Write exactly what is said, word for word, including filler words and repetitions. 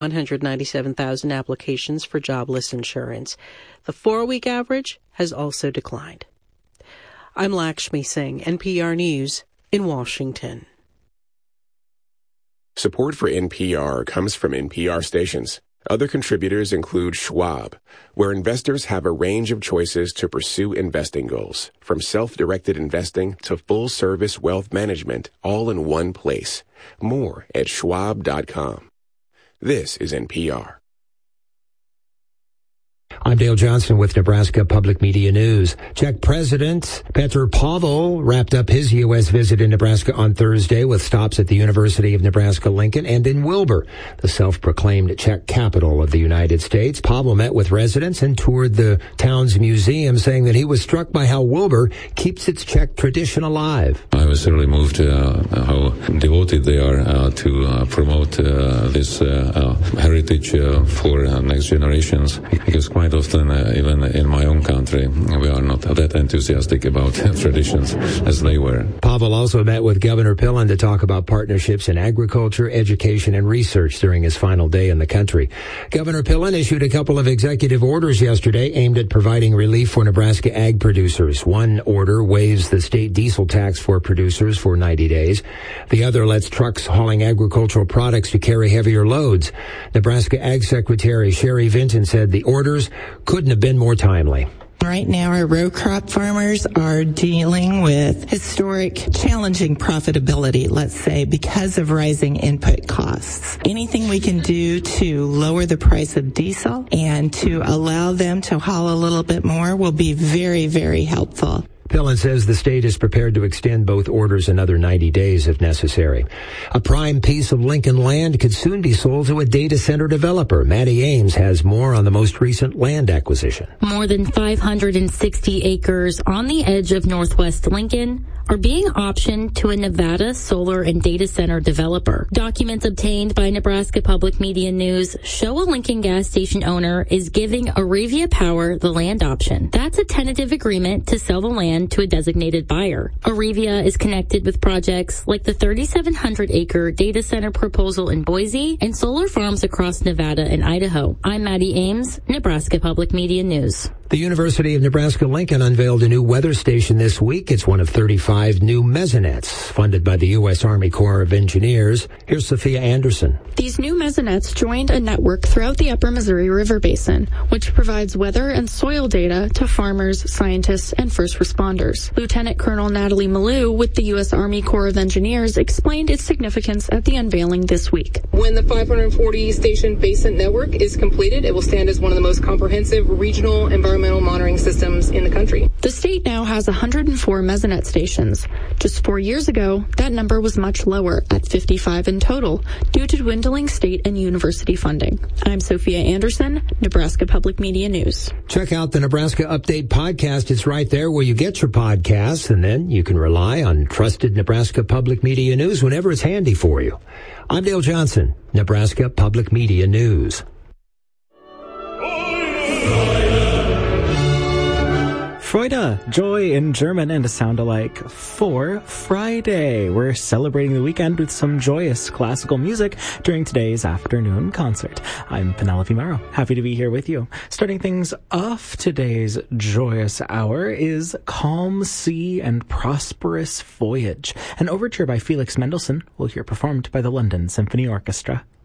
one hundred ninety-seven thousand applications for jobless insurance. The four-week average has also declined. I'm Lakshmi Singh, N P R News in Washington. Support for N P R comes from N P R stations. Other contributors include Schwab, where investors have a range of choices to pursue investing goals, from self-directed investing to full-service wealth management, all in one place. More at schwab dot com. This is N P R. I'm Dale Johnson with Nebraska Public Media News. Czech President Petr Pavel wrapped up his U S visit in Nebraska on Thursday with stops at the University of Nebraska-Lincoln and in Wilbur, the self-proclaimed Czech capital of the United States. Pavel met with residents and toured the town's museum, saying that he was struck by how Wilbur keeps its Czech tradition alive. I was really moved uh, how devoted they are uh, to uh, promote uh, this uh, uh, heritage uh, for uh, next generations, because quite often, uh, even in my own country, we are not that enthusiastic about traditions as they were. Pavel also met with Governor Pillen to talk about partnerships in agriculture, education, and research during his final day in the country. Governor Pillen issued a couple of executive orders yesterday aimed at providing relief for Nebraska ag producers. One order waives the state diesel tax for producers for ninety days. The other lets trucks hauling agricultural products to carry heavier loads. Nebraska Ag Secretary Sherry Vinton said the orders couldn't have been more timely. Right now, our row crop farmers are dealing with historic, challenging profitability, let's say, because of rising input costs. Anything we can do to lower the price of diesel and to allow them to haul a little bit more will be very, very helpful. Pillen says the state is prepared to extend both orders another ninety days if necessary. A prime piece of Lincoln land could soon be sold to a data center developer. Maddie Ames has more on the most recent land acquisition. More than five hundred sixty acres on the edge of northwest Lincoln are being optioned to a Nevada solar and data center developer. Documents obtained by Nebraska Public Media News show a Lincoln gas station owner is giving Arevia Power the land option. That's a tentative agreement to sell the land to a designated buyer. Arevia is connected with projects like the thirty-seven hundred acre data center proposal in Boise and solar farms across Nevada and Idaho. I'm Maddie Ames, Nebraska Public Media News. The University of Nebraska-Lincoln unveiled a new weather station this week. It's one of thirty-five new mesonettes funded by the U S Army Corps of Engineers. Here's Sophia Anderson. These new mesonettes joined a network throughout the upper Missouri River Basin, which provides weather and soil data to farmers, scientists, and first responders. Lieutenant Colonel Natalie Malou with the U S Army Corps of Engineers explained its significance at the unveiling this week. When the five hundred forty station basin network is completed, it will stand as one of the most comprehensive regional environmental monitoring systems in the country. The state now has one hundred four mesonet stations. Just four years ago, that number was much lower at fifty-five in total due to dwindling state and university funding. I'm Sophia Anderson, Nebraska Public Media News. Check out the Nebraska Update podcast. It's right there where you get your podcasts, and then you can rely on trusted Nebraska Public Media News whenever it's handy for you. I'm Dale Johnson, Nebraska Public Media News. Freude, joy in German and a sound alike for Friday. We're celebrating the weekend with some joyous classical music during today's afternoon concert. I'm Penelope Morrow, happy to be here with you. Starting things off today's joyous hour is Calm Sea and Prosperous Voyage, an overture by Felix Mendelssohn we'll hear performed by the London Symphony Orchestra.